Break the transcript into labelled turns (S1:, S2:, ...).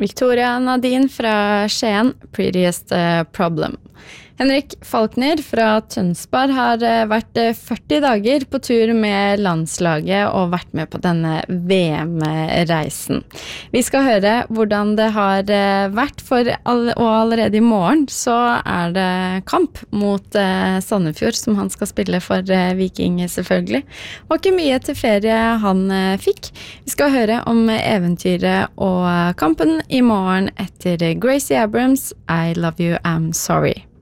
S1: Victoria Nadine fra Skien, Prettiest Problem. Henrik Falkner fra Tønsberg har vært 40 dager på tur med landslaget og vært med på denne VM-reisen. Vi skal høre hvordan det har vært, og allerede i morgen så det kamp mot Sandefjord, som han skal spille for Viking selvfølgelig. Det var ikke mye til ferie han fikk. Vi skal høre om eventyret og kampen i morgen etter Gracie Abrams, I Love You, I'm Sorry.